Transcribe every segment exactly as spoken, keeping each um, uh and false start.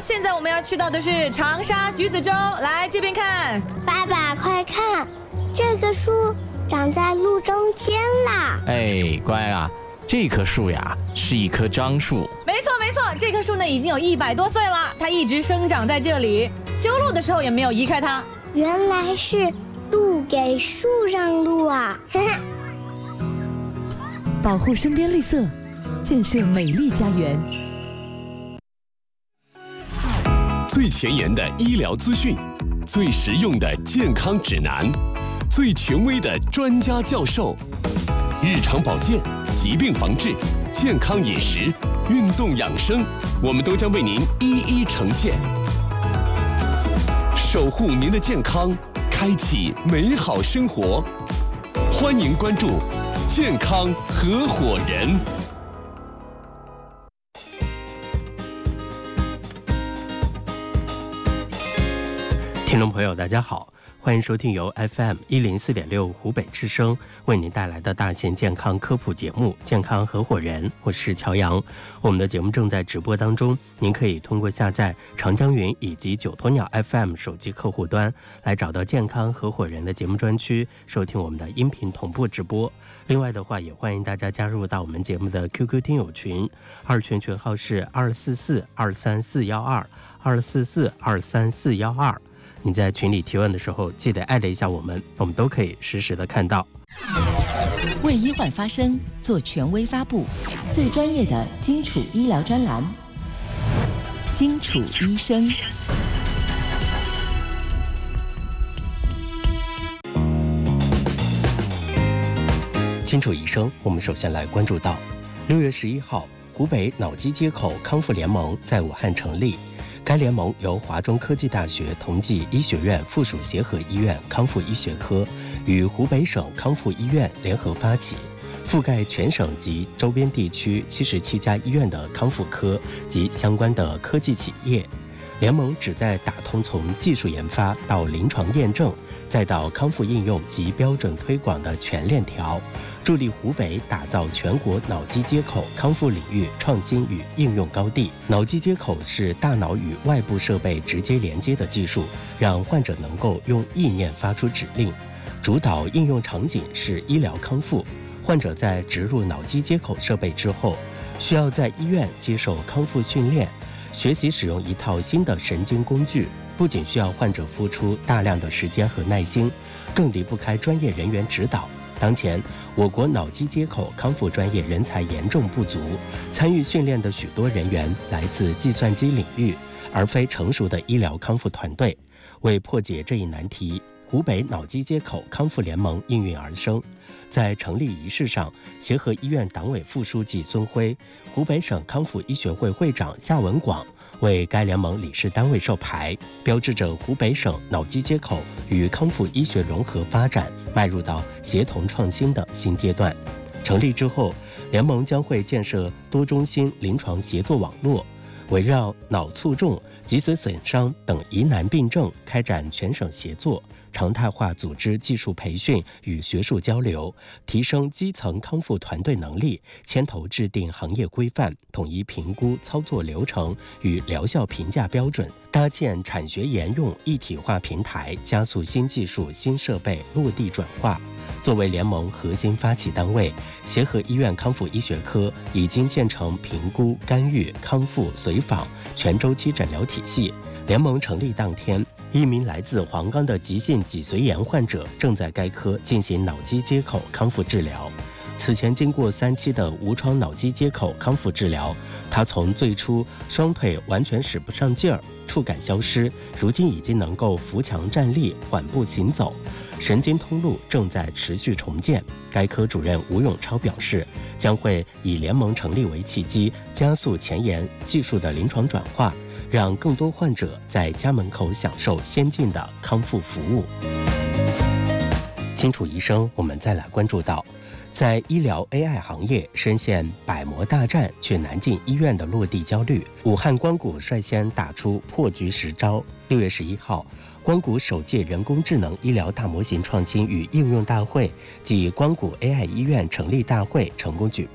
现在我们要去到的是长沙橘子洲，来这边看。 爸爸快看，这个树长在路中间啦！ 哎，乖啊，这棵树呀是一棵樟树。 没错没错，这棵树呢已经有一百多岁了，它一直生长在这里，修路的时候也没有移开它。 原来是路给树让路啊！ 保护身边绿色，建设美丽家园。 最前沿的医疗资讯，最实用的健康指南，最权威的专家教授，日常保健、疾病防治、健康饮食、运动养生，我们都将为您一一呈现，守护您的健康，开启美好生活。欢迎关注健康合伙人。 听众朋友大家好，欢迎收听由 F M 一零四点六湖北之声为您带来的大型健康科普节目《健康合伙人》，我是乔阳。我们的节目正在直播当中，您可以通过下载长江云以及九头鸟 F M 手机客户端来找到健康合伙人的节目专区，收听我们的音频同步直播。另外的话，也欢迎大家加入到我们节目的 Q Q 听友群，二群群号是二四四二三四幺二二四四二三四幺二。你在群里提问的时候，记得艾特一下我们，我们都可以实时的看到。 为医患发声，做权威发布，最专业的基础医疗专栏，基础医生。 基础医生，我们首先来关注到，六月十一号，湖北脑机接口康复联盟在武汉成立。该联盟由华中科技大学同济医学院附属协和医院康复医学科与湖北省康复医院联合发起，覆盖全省及周边地区七十七家医院的康复科及相关的科技企业。联盟旨在打通从技术研发到临床验证，再到康复应用及标准推广的全链条，助力湖北打造全国脑机接口康复领域创新与应用高地。脑机接口是大脑与外部设备直接连接的技术，让患者能够用意念发出指令。主导应用场景是医疗康复，患者在植入脑机接口设备之后，需要在医院接受康复训练，学习使用一套新的神经工具，不仅需要患者付出大量的时间和耐心，更离不开专业人员指导。当前，我国脑机接口康复专业人才严重不足，参与训练的许多人员来自计算机领域，而非成熟的医疗康复团队。为破解这一难题，湖北脑机接口康复联盟应运而生。在成立仪式上，协和医院党委副书记孙辉、湖北省康复医学会会长夏文广为该联盟理事单位授牌，标志着湖北省脑机接口与康复医学融合发展迈入到协同创新的新阶段。成立之后，联盟将会建设多中心临床协作网络，围绕脑卒中、脊髓损伤等疑难病症开展全省协作，常态化组织技术培训与学术交流，提升基层康复团队能力，牵头制定行业规范，统一评估操作流程与疗效评价标准，搭建产学研用一体化平台，加速新技术新设备落地转化。作为联盟核心发起单位，协和医院康复医学科已经建成评估、干预、康复、随访全周期诊疗体系。联盟成立当天，一名来自黄冈的急性脊髓炎患者正在该科进行脑机接口康复治疗。此前经过三期的无创脑机接口康复治疗，他从最初双腿完全使不上劲儿，触感消失，如今已经能够扶墙站立，缓步行走，神经通路正在持续重建。该科主任吴永超表示，将会以联盟成立为契机，加速前沿技术的临床转化，让更多患者在家门口享受先进的康复服务。清楚医生，我们再来关注到，在医疗 A I 行业深陷百模大战却难进医院的落地焦虑，武汉光谷率先打出破局实招。六月十一号，光谷首届人工智能医疗大模型创新与应用大会暨光谷 A I 医院成立大会成功举办。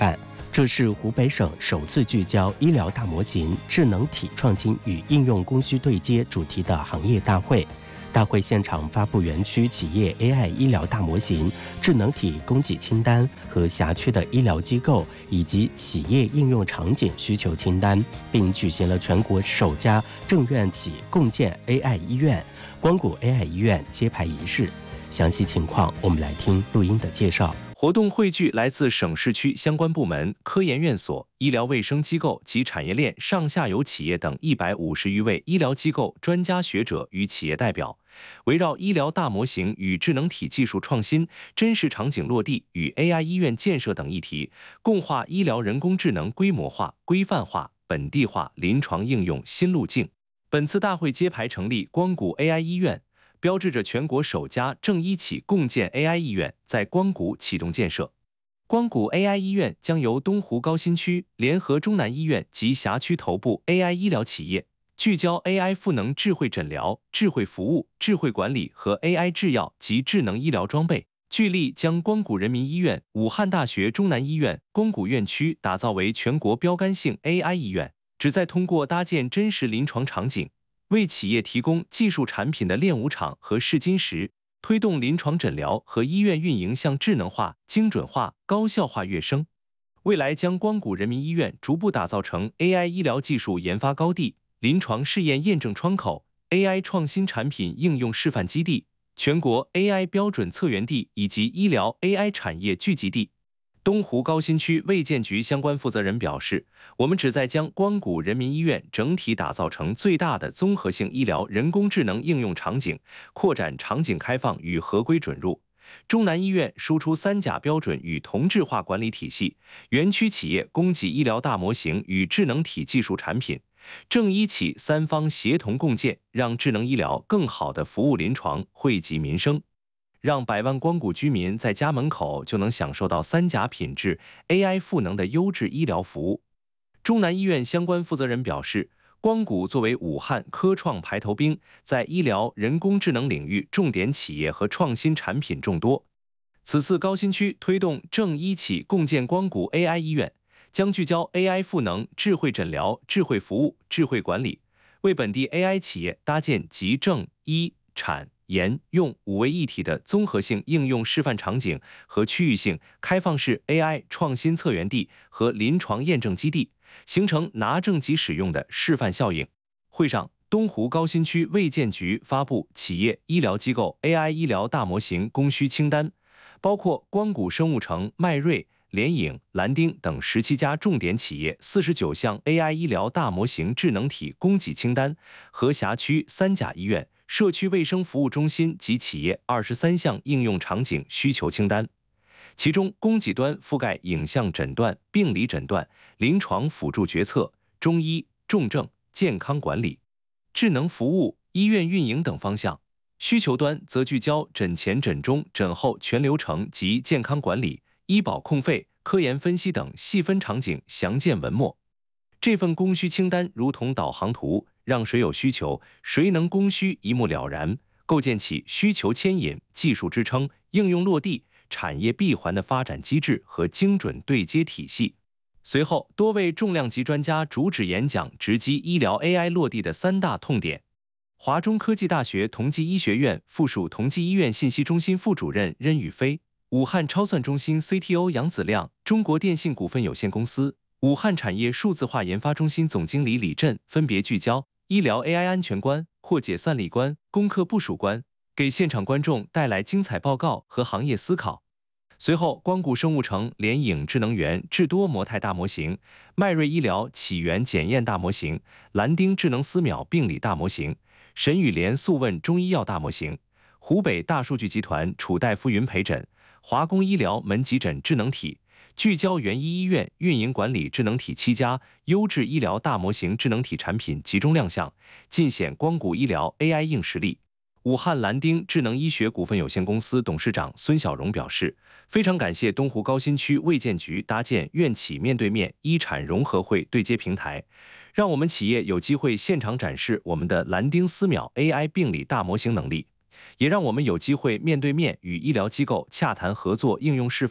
这是湖北省首次聚焦医疗大模型、智能体创新与应用供需对接主题的行业大会。大会现场发布园区企业 A I 医疗大模型、智能体供给清单和辖区的医疗机构以及企业应用场景需求清单，并举行了全国首家正院企共建 A I 医院——光谷 A I 医院揭牌仪式。详细情况，我们来听录音的介绍。 活动汇聚来自省市区相关部门、科研院所、医疗卫生机构及产业链上下游企业等一百五十余位医疗机构专家学者与企业代表，围绕医疗大模型与智能体技术创新、真实场景落地与 A I 医院建设等议题，共话医疗人工智能规模化、规范化、本地化临床应用新路径。本次大会揭牌成立光谷 A I 医院，标志着全国首家正医企共建 A I 医院在光谷启动建设。光谷 A I 医院将由东湖高新区联合中南医院及辖区头部 A I 医疗企业，聚焦 A I 赋能智慧诊疗、智慧服务、智慧管理和 A I 制药及智能医疗装备，聚力将光谷人民医院、武汉大学中南医院、光谷院区打造为全国标杆性 A I 医院，旨在通过搭建真实临床场景，为企业提供技术产品的炼五厂和试金石，推动临床诊疗和医院运营向智能化、精准化、高效化跃升。未来将光谷人民医院逐步打造成 A I 医疗技术研发高地、临床试验验证窗口、A I 创新产品应用示范基地、全国 A I 标准策源地以及医疗 A I 产业聚集地。东湖高新区卫健局相关负责人表示，我们旨在将光谷人民医院整体打造成最大的综合性医疗人工智能应用场景，扩展场景开放与合规准入。中南医院输出三甲标准与同质化管理体系，园区企业供给医疗大模型与智能体技术产品，正医企三方协同共建，让智能医疗更好地服务临床，惠及民生。让百万光谷居民在家门口就能享受到三甲品质 A I 赋能的优质医疗服务。中南医院相关负责人表示，光谷作为武汉科创排头兵，在医疗人工智能领域重点企业和创新产品众多。此次高新区推动正医企共建光谷 A I 医院，将聚焦 A I 赋能智慧诊疗、智慧服务、智慧管理，为本地 A I 企业搭建集正医产研用五位一体的综合性应用示范场景和区域性开放式 A I 创新策源地和临床验证基地，形成拿证即使用的示范效应。会上，东湖高新区卫健局发布企业医疗机构 A I 医疗大模型供需清单，包括光谷生物城、迈瑞、联影、蓝丁等十七家重点企业四十九项 A I 医疗大模型智能体供给清单和辖区三甲医院、社区卫生服务中心及企业二十三项应用场景需求清单，其中供给端覆盖影像诊断、病理诊断、临床辅助决策、中医、重症、健康管理、智能服务、医院运营等方向；需求端则聚焦诊前、诊中、诊后全流程及健康管理、医保控费、科研分析等细分场景详见文末。这份供需清单如同导航图，让谁有需求，谁能供需一目了然，构建起需求牵引、技术支撑、应用落地、产业闭环的发展机制和精准对接体系。随后，多位重量级专家主旨演讲，直击医疗 A I 落地的三大痛点。华中科技大学同济医学院附属同济医院信息中心副主任任宇飞，武汉超算中心 C T O 杨子亮，中国电信股份有限公司、武汉产业数字化研发中心总经理李振分别聚焦医疗 A I 安全观、破解算力观、攻克部署观，给现场观众带来精彩报告和行业思考。随后，光谷生物城联影智能园智多模态大模型、迈瑞医疗起源检验大模型、蓝丁智能丝秒病理大模型、神宇联速问中医药大模型、湖北大数据集团楚大夫云陪诊、华工医疗门急诊智能体，聚焦园医医院运营管理智能体七家优质医疗大模型智能体产品集中亮相，尽显光谷医疗 A I 硬实力。武汉蓝丁智能医学股份有限公司董事长孙小荣表示，非常感谢东湖高新区卫健局搭建院企面对面医产融合会对接平台，让我们企业有机会现场展示我们的蓝丁丝秒 A I 病理大模型能力，也让我们有机会面对面与医疗机构洽谈合作应用示范，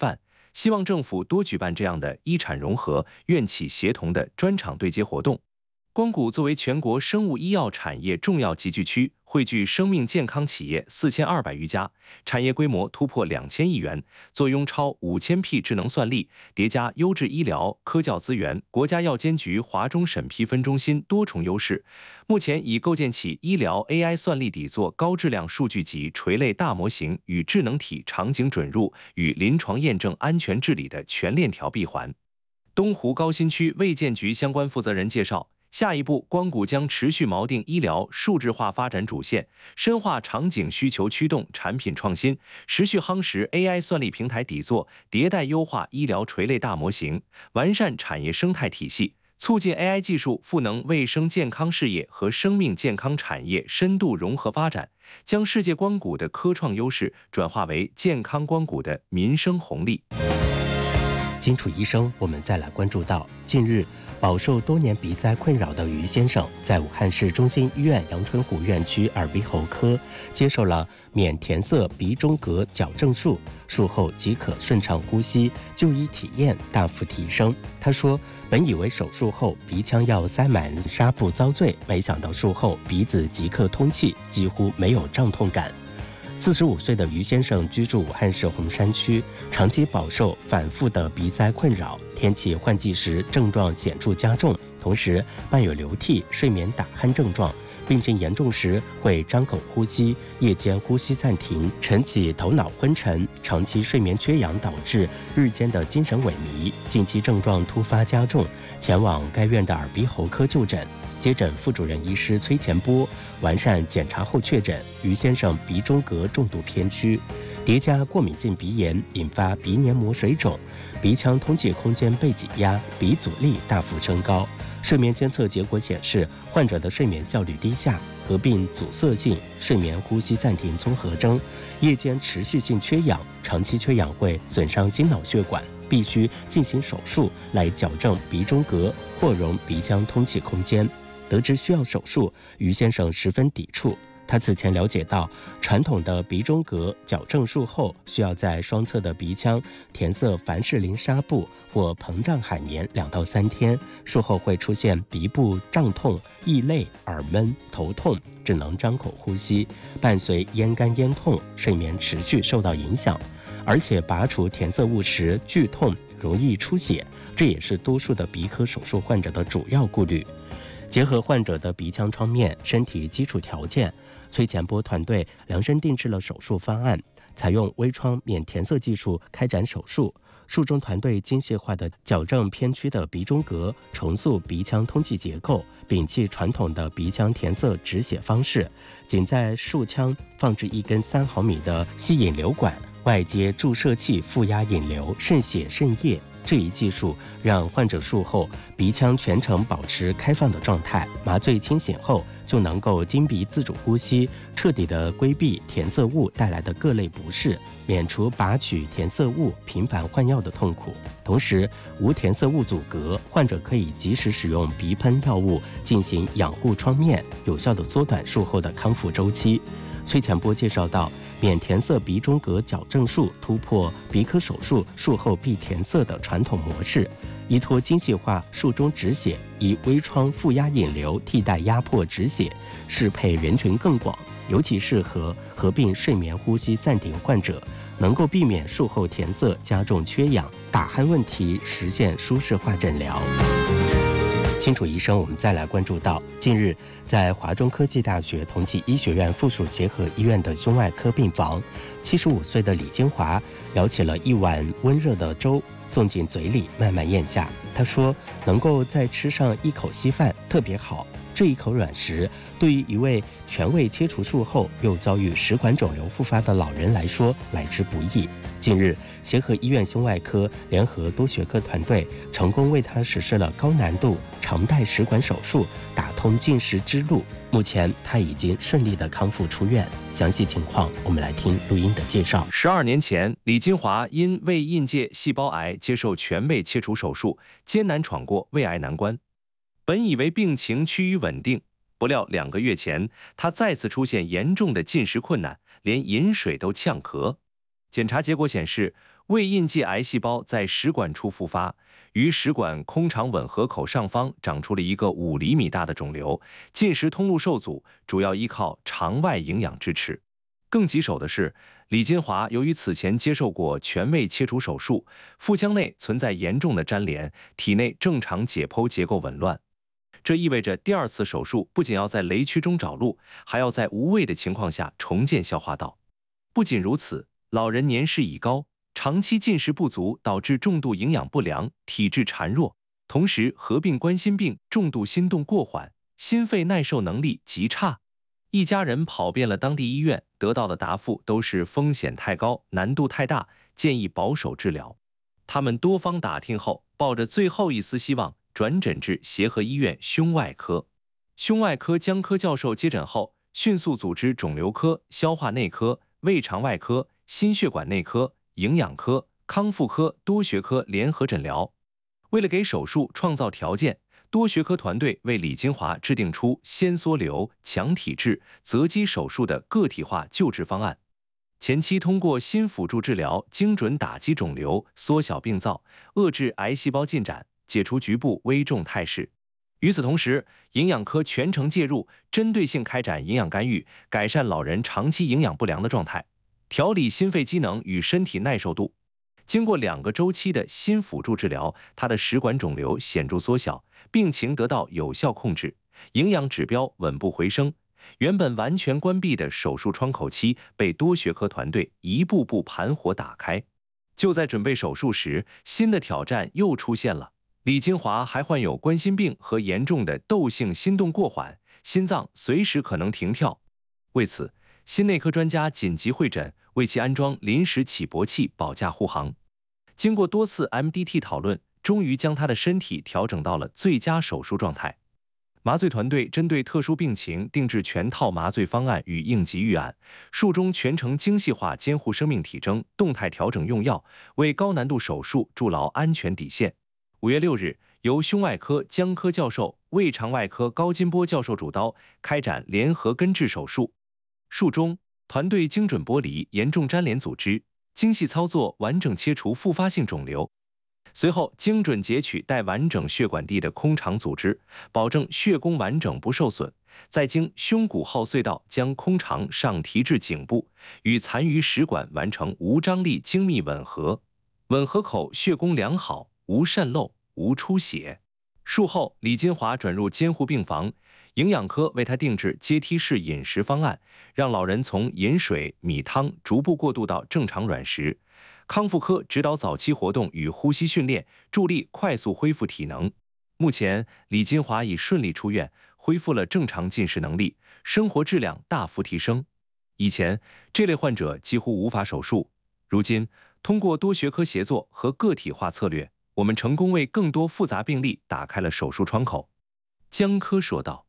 希望政府多举办这样的医产融合、院企协同的专场对接活动。光谷作为全国生物医药产业重要集聚区，汇聚生命健康企业四千二百余家，产业规模突破两千亿元，坐拥超五千匹智能算力，叠加优质医疗科教资源、国家药监局华中审批分中心多重优势，目前已构建起医疗 A I 算力底座高质量数据集垂类大模型与智能体场景准入与临床验证安全治理的全链条闭环。东湖高新区卫健局相关负责人介绍，下一步，光谷将持续锚定医疗数字化发展主线，深化场景需求驱动产品创新，持续夯实 A I 算力平台底座，迭代优化医疗垂类大模型，完善产业生态体系，促进 A I 技术赋能卫生健康事业和生命健康产业深度融合发展，将世界光谷的科创优势转化为健康光谷的民生红利。 金楚医生，我们再来关注到，近日饱受多年鼻塞困扰的于先生，在武汉市中心医院阳春湖院区耳鼻喉科接受了免填塞鼻中隔矫正术，术后即可顺畅呼吸，就医体验大幅提升。他说，本以为手术后鼻腔要塞满纱布遭罪，没想到术后鼻子即刻通气，几乎没有胀痛感。四十五岁的于先生居住武汉市洪山区，长期饱受反复的鼻塞困扰，天气换季时症状显著加重，同时伴有流涕、睡眠打鼾症状，病情严重时会张口呼吸，夜间呼吸暂停，晨起头脑昏沉，长期睡眠缺氧导致日间的精神萎靡，近期症状突发加重，前往该院的耳鼻喉科就诊。接诊副主任医师崔前波完善检查后确诊，于先生鼻中隔重度偏曲，叠加过敏性鼻炎，引发鼻黏膜水肿，鼻腔通气空间被挤压，鼻阻力大幅升高。睡眠监测结果显示，患者的睡眠效率低下，合并阻塞性睡眠呼吸暂停综合征，夜间持续性缺氧，长期缺氧会损伤心脑血管，必须进行手术来矫正鼻中隔，扩容鼻腔通气空间。得知需要手术，于先生十分抵触。他此前了解到，传统的鼻中隔矫正术后，需要在双侧的鼻腔填塞凡士林纱布或膨胀海绵两到三天，术后会出现鼻部胀痛、易累、耳闷、头痛，只能张口呼吸，伴随咽干咽痛，睡眠持续受到影响。而且拔除填塞物时剧痛，容易出血，这也是多数的鼻科手术患者的主要顾虑。结合患者的鼻腔创面、身体基础条件，崔前波团队量身定制了手术方案，采用微创免填塞技术开展手术。术中团队精细化的矫正偏曲的鼻中隔，重塑鼻腔通气结构，摒弃传统的鼻腔填塞止血方式，仅在术腔放置一根三毫米的吸引流管，外接注射器负压引流，渗血渗液。这一技术让患者术后鼻腔全程保持开放的状态，麻醉清醒后就能够经鼻自主呼吸，彻底的规避填塞物带来的各类不适，免除拔取填塞物频繁换药的痛苦。同时无填塞物阻隔，患者可以及时使用鼻喷药物进行养护创面，有效的缩短术后的康复周期。崔前波介绍到，免填塞鼻中隔矫正术突破鼻科手术术后必填塞的传统模式，依托精细化术中止血，以微创负压引流替代压迫止血，适配人群更广，尤其适合合并睡眠呼吸暂停患者，能够避免术后填塞加重缺氧、打鼾问题，实现舒适化诊疗。清楚医生，我们再来关注到，近日在华中科技大学同济医学院附属协和医院的胸外科病房，七十五岁的李金华舀起了一碗温热的粥，送进嘴里慢慢咽下。他说，能够再吃上一口稀饭特别好。这一口软食，对于一位全胃切除术后又遭遇食管肿瘤复发的老人来说，来之不易。近日，协和医院胸外科联合多学科团队成功为他实施了高难度肠袋食管手术，打通进食之路。目前他已经顺利的康复出院。详细情况，我们来听录音的介绍。 十二年前，李金华因胃硬界细胞癌接受全胃切除手术，艰难闯过胃癌难关。本以为病情趋于稳定，不料两个月前，他再次出现严重的进食困难，连饮水都呛咳。检查结果显示， 胃印记癌细胞在食管处复发，于食管空肠吻合口上方长出了一个五厘米大的肿瘤，进食通路受阻，主要依靠肠外营养支持。更棘手的是，李金华由于此前接受过全胃切除手术，腹腔内存在严重的粘连，体内正常解剖结构紊乱。这意味着第二次手术不仅要在雷区中找路，还要在无胃的情况下重建消化道。不仅如此，老人年事已高，长期进食不足导致重度营养不良，体质孱弱，同时合并冠心病，重度心动过缓，心肺耐受能力极差。一家人跑遍了当地医院，得到的答复都是风险太高，难度太大，建议保守治疗。他们多方打听后，抱着最后一丝希望，转诊至协和医院胸外科。胸外科姜科教授接诊后，迅速组织肿瘤科、消化内科、胃肠外科、心血管内科、营养科、康复科多学科联合诊疗。为了给手术创造条件，多学科团队为李金华制定出先缩瘤、强体质、择机手术的个体化救治方案。前期通过新辅助治疗，精准打击肿瘤，缩小病灶，遏制癌细胞进展，解除局部危重态势。与此同时，营养科全程介入，针对性开展营养干预，改善老人长期营养不良的状态，调理心肺机能与身体耐受度。经过两个周期的新辅助治疗，他的食管肿瘤显著缩小，病情得到有效控制，营养指标稳步回升。原本完全关闭的手术窗口期被多学科团队一步步盘活打开。就在准备手术时，新的挑战又出现了。李金华还患有冠心病和严重的窦性心动过缓，心脏随时可能停跳。为此，心内科专家紧急会诊，为其安装临时起搏器保驾护航。经过多次 M D T 讨论，终于将他的身体调整到了最佳手术状态。麻醉团队针对特殊病情定制全套麻醉方案与应急预案，术中全程精细化监护生命体征，动态调整用药，为高难度手术筑牢安全底线。五月六日，由胸外科姜科教授、胃肠外科高金波教授主刀开展联合根治手术。术中，团队精准剥离严重粘连组织，精细操作完整切除复发性肿瘤。随后，精准截取带完整血管壁的空肠组织，保证血供完整不受损，再经胸骨后隧道将空肠上提至颈部，与残余食管完成无张力精密吻合。吻合口血供良好，无渗漏，无出血。术后，李金华转入监护病房，营养科为他定制阶梯式饮食方案，让老人从饮水、米汤逐步过渡到正常软食。康复科指导早期活动与呼吸训练，助力快速恢复体能。目前，李金华已顺利出院，恢复了正常进食能力，生活质量大幅提升。以前，这类患者几乎无法手术，如今，通过多学科协作和个体化策略，我们成功为更多复杂病例打开了手术窗口。姜科说道。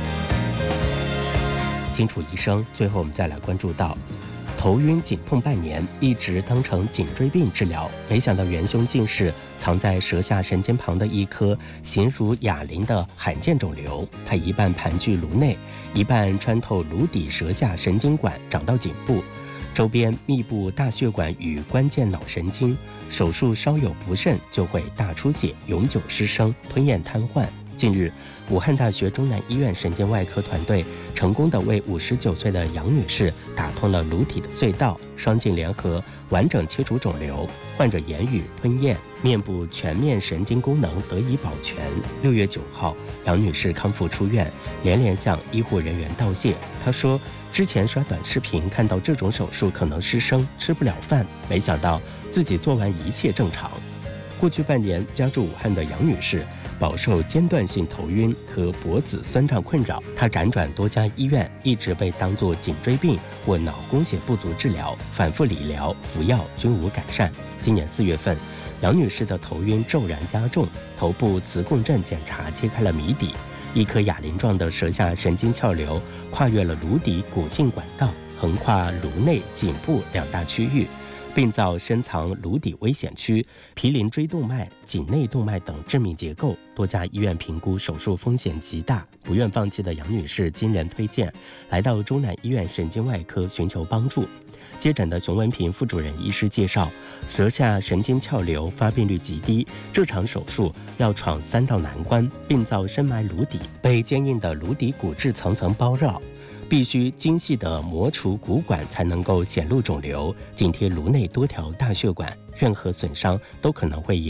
金楚医生，最后我们再来关注到，头晕颈痛半年，一直当成颈椎病治疗，没想到元凶竟是藏在舌下神经旁的一颗形如哑铃的罕见肿瘤。它一半盘踞颅内，一半穿透颅底舌下神经管，长到颈部，周边密布大血管与关键脑神经，手术稍有不慎就会大出血、永久失声、吞咽瘫痪。近日，武汉大学中南医院神经外科团队成功地为五十九岁的杨女士打通了颅体的隧道，双镜联合完整切除肿瘤，患者言语、吞咽、面部全面神经功能得以保全。六月九号，杨女士康复出院，连连向医护人员道谢。她说，之前刷短视频看到这种手术可能失声、吃不了饭，没想到自己做完一切正常。过去半年，家住武汉的杨女士饱受间断性头晕和脖子酸胀困扰，她辗转多家医院，一直被当作颈椎病或脑供血不足治疗，反复理疗、服药均无改善。今年四月份，杨女士的头晕骤然加重，头部磁共振检查揭开了谜底，一颗哑铃状的舌下神经鞘瘤跨越了颅底骨性管道，横跨颅内、颈部两大区域。 并造深藏颅底危险区、毗邻椎动脉、颈内动脉等致命结构。多家医院评估手术风险极大，不愿放弃的杨女士经人推荐，来到中南医院神经外科寻求帮助。接诊的熊文平副主任医师介绍，舌下神经鞘瘤发病率极低，这场手术要闯三道难关，并造深埋颅底，被坚硬的颅底骨质层层包绕，必须精细的磨除骨管才能够显露肿瘤，紧贴颅内多条大血管，任何损伤都可能会引